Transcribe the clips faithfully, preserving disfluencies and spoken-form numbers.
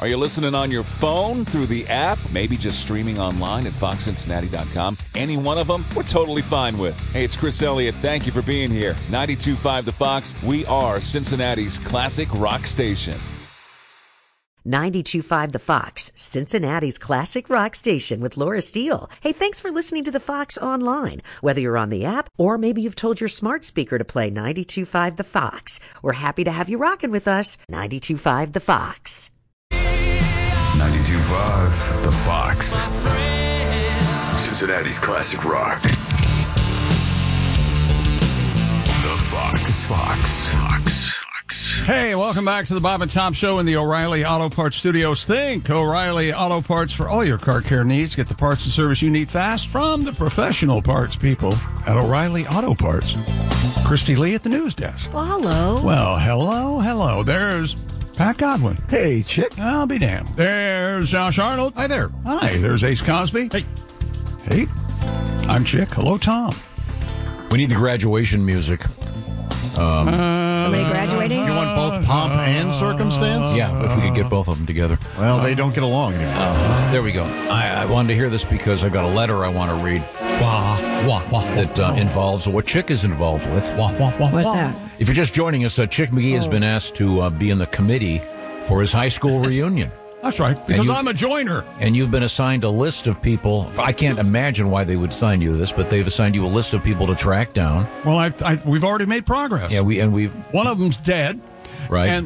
Are you listening on your phone, through the app, maybe just streaming online at fox cincinnati dot com? Any one of them, we're totally fine with. Hey, it's Chris Elliott. Thank you for being here. ninety-two point five The Fox. We are Cincinnati's classic rock station. ninety-two point five The Fox, Cincinnati's classic rock station with Laura Steele. Hey, thanks for listening to The Fox online. Whether you're on the app or maybe you've told your smart speaker to play ninety-two point five The Fox. We're happy to have you rocking with us. ninety-two point five The Fox. ninety-two point five The Fox. Cincinnati's classic rock. The Fox. Fox. Fox. Hey, welcome back to the Bob and Tom Show in the O'Reilly Auto Parts Studios. Think O'Reilly Auto Parts for all your car care needs. Get the parts and service you need fast from the professional parts people at O'Reilly Auto Parts. Christy Lee at the news desk. Well, hello. Well, hello, hello. There's Pat Godwin. Hey, chick. I'll be damned. There's Josh Arnold. Hi there. Hi, there's Ace Cosby. Hey. Hey, I'm Chick. Hello, Tom. We need the graduation music. Um, Somebody graduating? Do you want both pomp and circumstance? yeah, if we could get both of them together. Well, they don't get along anymore. Uh, there we go. I, I wanted to hear this because I've got a letter I want to read Wah, wah, wah, that uh, involves what Chick is involved with. wah, wah, wah, What's wah. that? If you're just joining us, uh, Chick McGee has been asked to uh, be in the committee for his high school reunion. That's right, because you- I'm a joiner. And you've been assigned a list of people. I can't imagine why they would assign you this, but they've assigned you a list of people to track down. Well, I've, I, we've already made progress. Yeah, we and we've One of them's dead. right. And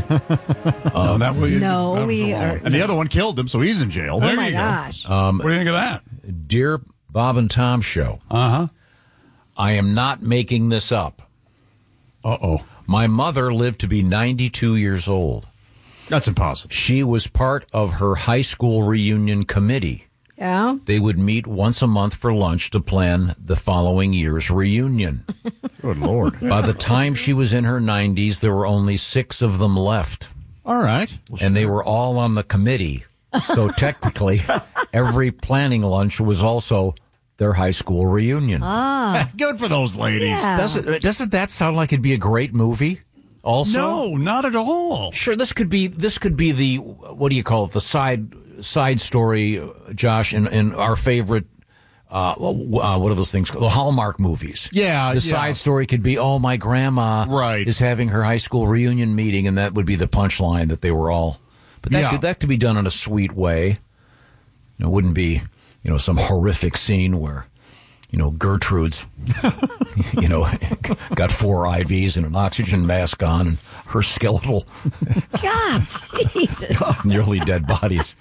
no, that was, No, that was we the are- wrong- And the other one killed him, so he's in jail. There Oh, my you go. gosh. um, What do you think of that? Dear Bob and Tom Show, Uh huh. I am not making this up. Uh oh. My mother lived to be ninety-two years old. That's impossible. She was part of her high school reunion committee. Yeah? They would meet once a month for lunch to plan the following year's reunion. Good Lord. By the time she was in her nineties, there were only six of them left, All right. and they were all on the committee. So technically, every planning lunch was also their high school reunion. Good for those ladies. Yeah. Doesn't, doesn't that sound like it'd be a great movie? Also, No, not at all. Sure, this could be this could be the what do you call it? The side side story, uh, Josh, in, in our favorite. Uh, uh, what are those things? The Hallmark movies. Yeah, The yeah. side story could be, oh, my grandma Right. is having her high school reunion meeting, and that would be the punchline that they were all. But that Yeah. could that could be done in a sweet way. It wouldn't be, you know, some horrific scene where, you know, Gertrude's, you know, got four I Vs and an oxygen mask on, and her skeletal, God, Jesus. nearly dead bodies.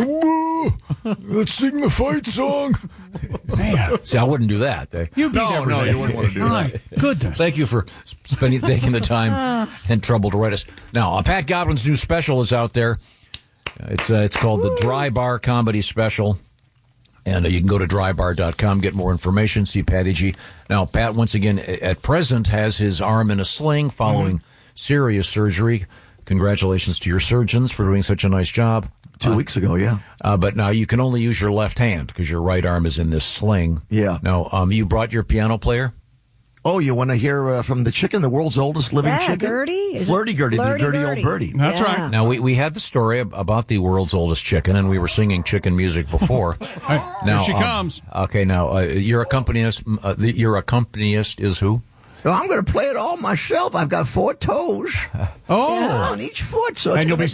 Let's sing the fight song. Man, See, I wouldn't do that. They, you'd be No, never no, there. you wouldn't want to do My that. goodness. Thank you for spending taking the time and trouble to write us. Now, uh, Pat Godwin's new special is out there. Uh, It's uh, it's called the Dry Bar Comedy Special. And uh, you can go to dry bar dot com, get more information, see Patty G. Now, Pat, once again, a- at present, has his arm in a sling following serious surgery. Congratulations to your surgeons for doing such a nice job. Two weeks ago, yeah. Uh, but now you can only use your left hand because your right arm is in this sling. Yeah. Now, um, you brought your piano player? Oh, you want to hear uh, from the chicken, the world's oldest living Yeah, chicken? Gertie? Is Flirty it- Gertie, Flirty the dirty Gertie. old birdie. That's Yeah. right. Now, we, we had the story ab- about the world's oldest chicken, and we were singing chicken music before. Hey, now, here she um, comes. Okay, now, uh, your accompanist, uh, the, your accompanist is who? Well, I'm going to play it all myself. I've got four toes Oh. on each foot, so it's And you'll gonna be